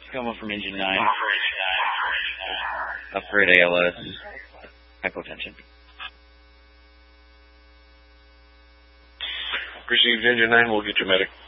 Coming from Engine 9. Upgrade ALS. Hypotension. Received Engine 9, we'll get you medic.